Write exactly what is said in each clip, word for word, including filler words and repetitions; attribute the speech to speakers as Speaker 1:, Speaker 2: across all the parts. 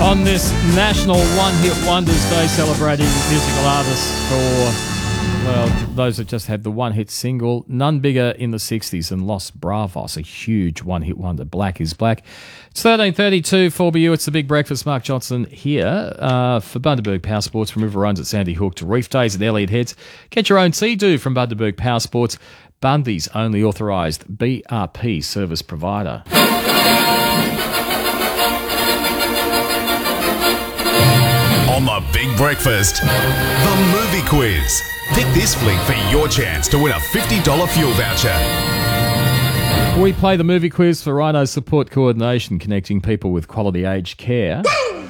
Speaker 1: On this National One Hit Wonders Day, celebrating musical artists for, well, those that just had the one hit single, none bigger in the sixties than Los Bravos, a huge one hit wonder. Black is Black. It's thirteen thirty-two for B U. It's the Big Breakfast. Mark Johnson here uh, for Bundaberg Power Sports, from River Runs at Sandy Hook to Reef Days at Elliott Heads. Get your own Sea-Doo from Bundaberg Power Sports, Bundy's only authorised B R P service provider.
Speaker 2: On the Big Breakfast, the movie quiz. Pick this flick for your chance to win a fifty dollars fuel voucher.
Speaker 1: We play the movie quiz for Rhino's Support Coordination, connecting people with quality aged care.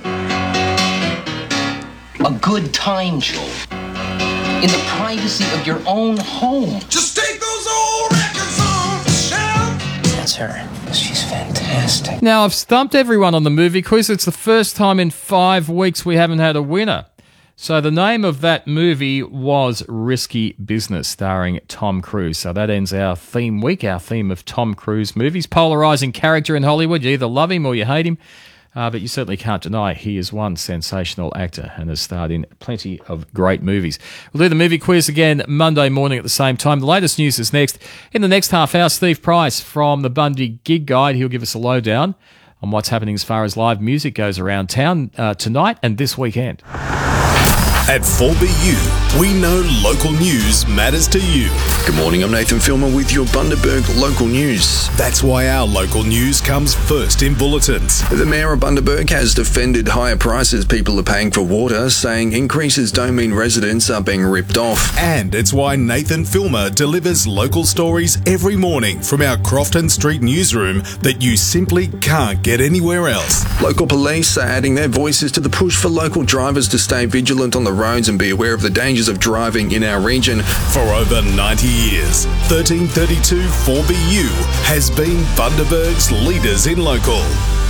Speaker 3: A good time show in the privacy of your own home.
Speaker 4: Just take those old records on the shelf.
Speaker 3: That's her. She's fantastic.
Speaker 1: Now, I've stumped everyone on the movie quiz. It's the first time in five weeks we haven't had a winner. So the name of that movie was Risky Business, starring Tom Cruise. So that ends our theme week, our theme of Tom Cruise movies. Polarising character in Hollywood. You either love him or you hate him. Uh, but you certainly can't deny he is one sensational actor and has starred in plenty of great movies. We'll do the movie quiz again Monday morning at the same time. The latest news is next. In the next half hour, Steve Price from the Bundy Gig Guide. He'll give us a lowdown on what's happening as far as live music goes around town uh, tonight and this weekend.
Speaker 2: At four B U, we know local news matters to you.
Speaker 5: Good morning, I'm Nathan Filmer with your Bundaberg local news.
Speaker 2: That's why our local news comes first in bulletins.
Speaker 5: The Mayor of Bundaberg has defended higher prices people are paying for water, saying increases don't mean residents are being ripped off.
Speaker 2: And it's why Nathan Filmer delivers local stories every morning from our Crofton Street newsroom that you simply can't get anywhere else.
Speaker 5: Local police are adding their voices to the push for local drivers to stay vigilant on the roads and be aware of the dangers of driving in our region.
Speaker 2: For over ninety years, thirteen thirty-two four B U has been Bundaberg's leaders in local.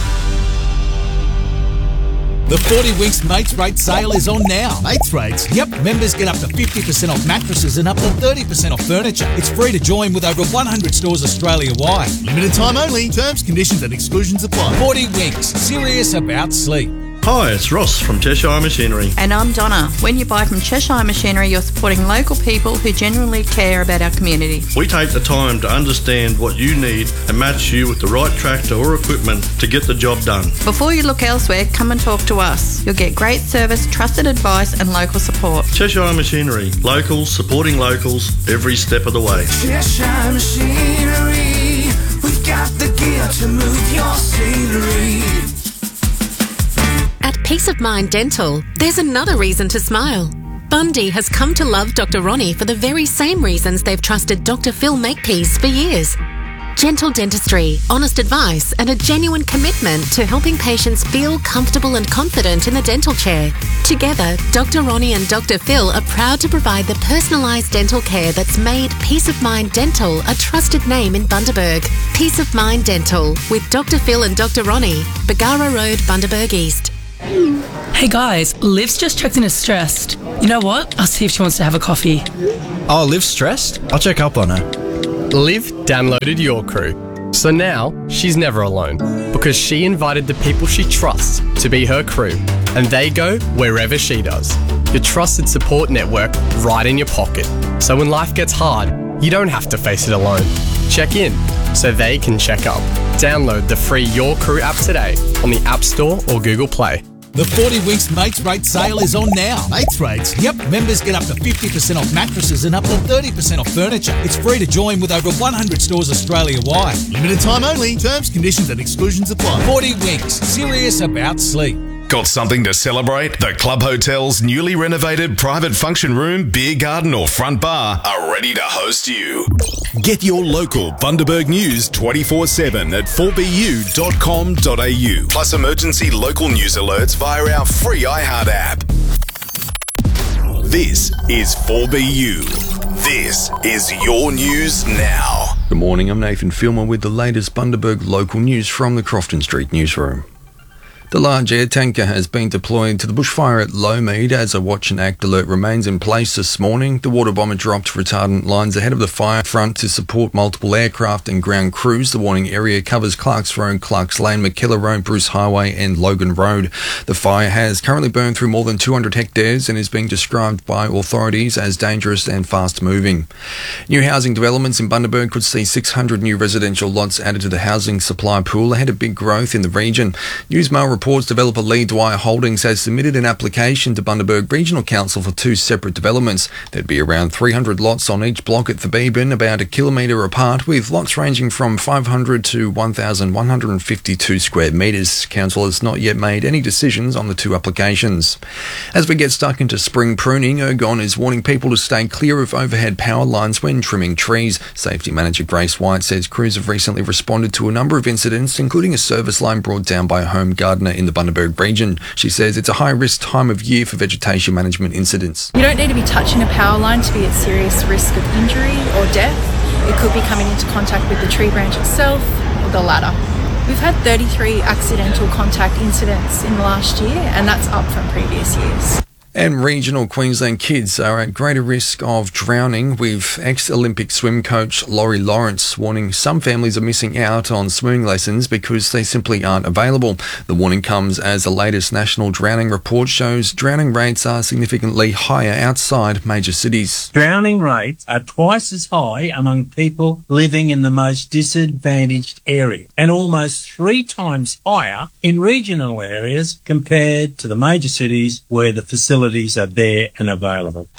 Speaker 6: The forty Winks Mates Rate sale is on now. Mates Rates? Yep, members get up to fifty percent off mattresses and up to thirty percent off furniture. It's free to join with over one hundred stores Australia-wide. Limited time only. Terms, conditions and exclusions apply. forty Winks. Serious about sleep.
Speaker 7: Hi, it's Ross from Cheshire Machinery.
Speaker 8: And I'm Donna. When you buy from Cheshire Machinery, you're supporting local people who genuinely care about our community.
Speaker 7: We take the time to understand what you need and match you with the right tractor or equipment to get the job done.
Speaker 8: Before you look elsewhere, come and talk to us. You'll get great service, trusted advice and local support.
Speaker 7: Cheshire Machinery. Locals supporting locals every step of the way.
Speaker 4: Cheshire Machinery. We've got the gear to move your scenery.
Speaker 9: At Peace of Mind Dental, there's another reason to smile. Bundy has come to love Doctor Ronnie for the very same reasons they've trusted Doctor Phil Makepeace for years. Gentle dentistry, honest advice, and a genuine commitment to helping patients feel comfortable and confident in the dental chair. Together, Doctor Ronnie and Doctor Phil are proud to provide the personalised dental care that's made Peace of Mind Dental a trusted name in Bundaberg. Peace of Mind Dental with Doctor Phil and Doctor Ronnie, Bagara Road, Bundaberg East.
Speaker 10: Hey guys, Liv's just checked in as stressed. You know what? I'll see if she wants to have a coffee.
Speaker 11: Oh, Liv's stressed? I'll check up on her.
Speaker 12: Liv downloaded Your Crew, so now she's never alone because she invited the people she trusts to be her crew, and they go wherever she does. Your trusted support network right in your pocket, so when life gets hard, you don't have to face it alone. Check in so they can check up. Download the free Your Crew app today on the App Store or Google Play.
Speaker 6: The forty Winks Mates Rate sale is on now. Mates Rates? Yep, members get up to fifty percent off mattresses and up to thirty percent off furniture. It's free to join with over one hundred stores Australia-wide. Limited time only. Terms, conditions and exclusions apply. forty Winks. Serious about sleep.
Speaker 2: Got something to celebrate? The Club Hotel's newly renovated private function room, beer garden or front bar are ready to host you. Get your local Bundaberg news twenty-four seven at four b u dot com dot a u. Plus emergency local news alerts via our free iHeart app. This is four B U. This is your news now.
Speaker 5: Good morning, I'm Nathan Filmer with the latest Bundaberg local news from the Crofton Street newsroom. The large air tanker has been deployed to the bushfire at Lowmead as a watch and act alert remains in place this morning. The water bomber dropped retardant lines ahead of the fire front to support multiple aircraft and ground crews. The warning area covers Clarks Road, Clarks Lane, McKellar Road, Bruce Highway and Logan Road. The fire has currently burned through more than two hundred hectares and is being described by authorities as dangerous and fast moving. New housing developments in Bundaberg could see six hundred new residential lots added to the housing supply pool ahead of big growth in the region. Newsmail reports developer Lee Dwyer Holdings has submitted an application to Bundaberg Regional Council for two separate developments. There'd be around three hundred lots on each block at Thebeben, about a kilometre apart, with lots ranging from five hundred to one thousand one hundred fifty-two square metres. Council has not yet made any decisions on the two applications. As we get stuck into spring pruning, Ergon is warning people to stay clear of overhead power lines when trimming trees. Safety Manager Grace White says crews have recently responded to a number of incidents, including a service line brought down by a home gardener in the Bundaberg region. She says it's a high-risk time of year for vegetation management incidents.
Speaker 13: You don't need to be touching a power line to be at serious risk of injury or death. It could be coming into contact with the tree branch itself or the ladder. We've had thirty-three accidental contact incidents in the last year, and that's up from previous years.
Speaker 5: And regional Queensland kids are at greater risk of drowning, with ex-Olympic swim coach Laurie Lawrence warning some families are missing out on swimming lessons because they simply aren't available. The warning comes as the latest national drowning report shows drowning rates are significantly higher outside major cities.
Speaker 14: Drowning rates are twice as high among people living in the most disadvantaged area, and almost three times higher in regional areas compared to the major cities where the facilities are there and available.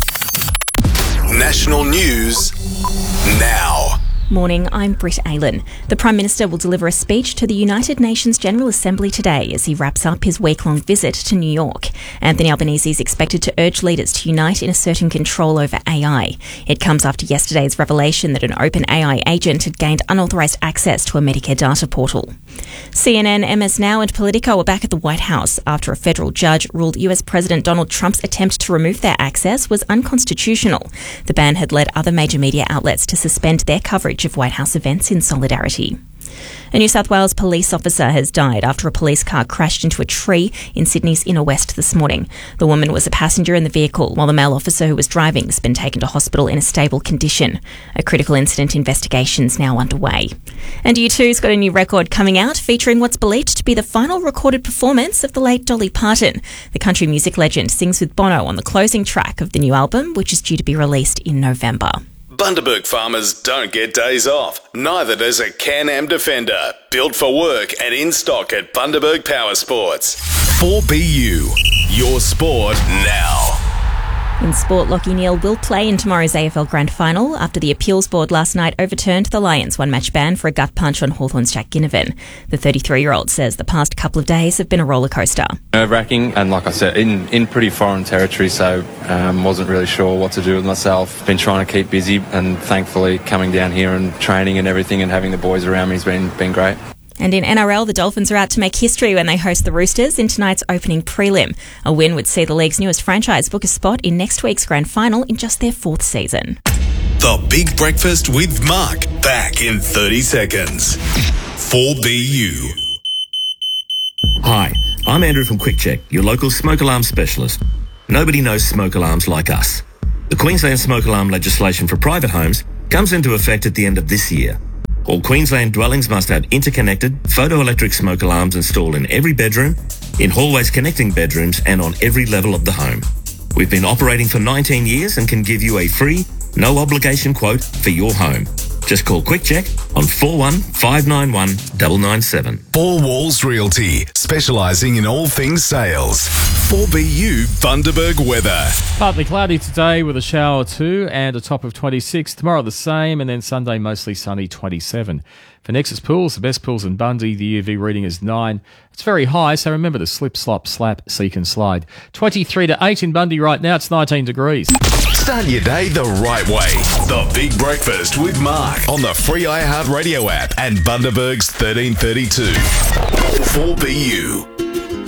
Speaker 2: National news now.
Speaker 15: Morning, I'm Britt Aylen. The Prime Minister will deliver a speech to the United Nations General Assembly today as he wraps up his week-long visit to New York. Anthony Albanese is expected to urge leaders to unite in asserting control over A I. It comes after yesterday's revelation that an open A I agent had gained unauthorised access to a Medicare data portal. C N N, M S Now and Politico are back at the White House after a federal judge ruled U S President Donald Trump's attempt to remove their access was unconstitutional. The ban had led other major media outlets to suspend their coverage of White House events in solidarity. A New South Wales police officer has died after a police car crashed into a tree in Sydney's inner west this morning. The woman was a passenger in the vehicle, while the male officer who was driving has been taken to hospital in a stable condition. A critical incident investigation is now underway. And U two's got a new record coming out featuring what's believed to be the final recorded performance of the late Dolly Parton. The country music legend sings with Bono on the closing track of the new album, which is due to be released in November.
Speaker 2: Bundaberg farmers don't get days off. Neither does a Can-Am Defender. Built for work and in stock at Bundaberg Power Sports. four B U. Your sport now.
Speaker 15: In sport, Lachie Neale will play in tomorrow's A F L Grand Final after the appeals board last night overturned the Lions' one-match ban for a gut punch on Hawthorn's Jack Ginnivan. The thirty-three-year-old says the past couple of days have been a rollercoaster.
Speaker 16: Nerve-wracking, and like I said, in, in pretty foreign territory, so um, wasn't really sure what to do with myself. Been trying to keep busy, and thankfully coming down here and training and everything and having the boys around me has been, been great.
Speaker 15: And in N R L, the Dolphins are out to make history when they host the Roosters in tonight's opening prelim. A win would see the league's newest franchise book a spot in next week's grand final in just their fourth season.
Speaker 2: The Big Breakfast with Mark, back in thirty seconds. four B U.
Speaker 17: Hi, I'm Andrew from Quick Check, your local smoke alarm specialist. Nobody knows smoke alarms like us. The Queensland smoke alarm legislation for private homes comes into effect at the end of this year. All Queensland dwellings must have interconnected photoelectric smoke alarms installed in every bedroom, in hallways connecting bedrooms, and on every level of the home. We've been operating for nineteen years and can give you a free, no obligation quote for your home. Just call Quick Check on four one five nine one nine nine seven.
Speaker 2: Four Walls Realty, specialising in all things sales. four B U Bundaberg weather.
Speaker 1: Partly cloudy today with a shower or two and a top of twenty-six. Tomorrow the same, and then Sunday mostly sunny, twenty-seven. For Nexus Pools, the best pools in Bundy, the U V reading is nine. It's very high, so remember to slip, slop, slap, seek and slide. twenty-three to eight in Bundy right now. It's nineteen degrees.
Speaker 2: Start your day the right way. The Big Breakfast with Mark on the free iHeartRadio app and Bundaberg's thirteen thirty-two. four B U.